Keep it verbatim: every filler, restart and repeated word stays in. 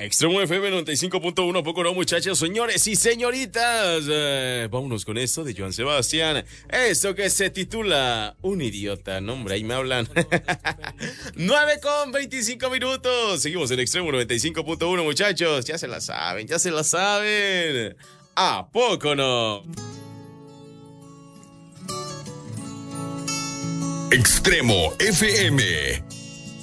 Extremo F M noventa y cinco punto uno, poco no, muchachos, señores y señoritas. Eh, vámonos con esto de Joan Sebastián. Esto que se titula Un idiota. No, hombre, ahí me hablan. nueve con veinticinco minutos. Seguimos en Extremo noventa y cinco punto uno, muchachos. Ya se la saben, ya se la saben. ¿A poco no? Extremo F M.